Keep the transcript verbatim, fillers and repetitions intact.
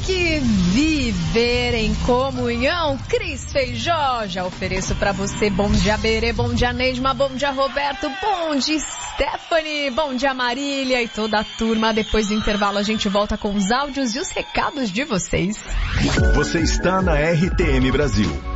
que viver em comunhão. Cris Feijó, já ofereço pra você. Bom dia, Berê, bom dia, Neidma, bom dia, Roberto, bom dia, Stephanie, bom dia, Marília e toda a turma. Depois do intervalo a gente volta com os áudios e os recados de vocês. Você está na R T M Brasil.